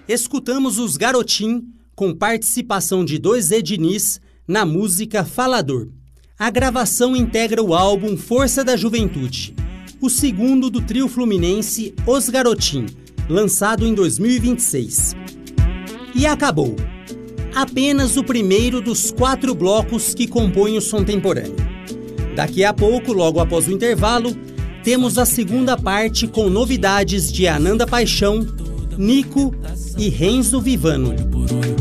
Escutamos os Garotim, com participação de 2E Diniz, na música Falador. A gravação integra o álbum Força da Juventude, o segundo do trio fluminense Os Garotim, lançado em 2026. E acabou. Apenas o primeiro dos 4 blocos que compõem o Som Temporâneo. Daqui a pouco, logo após o intervalo, temos a segunda parte com novidades de Ananda Paixão, Nico e Renzo Vivano.